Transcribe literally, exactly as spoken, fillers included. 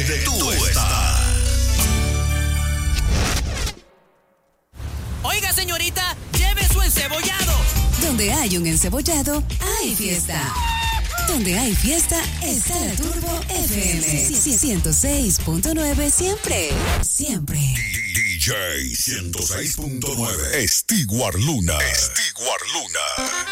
donde tú estás. Oiga, señorita, lleve su encebollado. Donde hay un encebollado, hay fiesta. Donde hay fiesta, está la Turbo F M. ciento seis punto nueve siempre. Siempre. D J ciento seis punto nueve. Stewart Luna. Stewart Luna.